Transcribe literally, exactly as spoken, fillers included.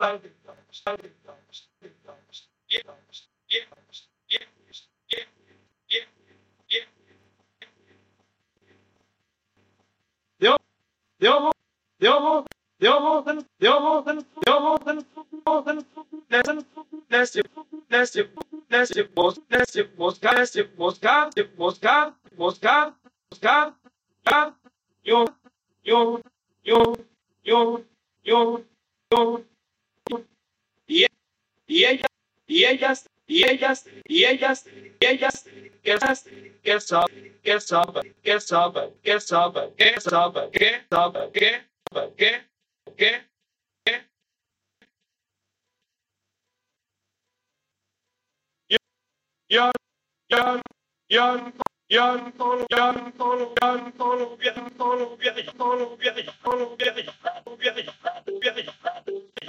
Yo, yo, yo, yo, yo, yo, yo, listen, listen, listen, listen, was, listen, was, listen, was, God, was, God, was, God, was, God, God, yo, yo, yo, yo, yo, yo, y y ellas, y ellas, y ellas, y ellas, y ellas, que esas, que saben, que saben, que saben, que saben, que saben, que saben, que, que, que, que, yo, yo, yo, yo, todo, yo, todo, yo, todo bien, todo bien, todo bien, todo bien, todo bien, todo bien.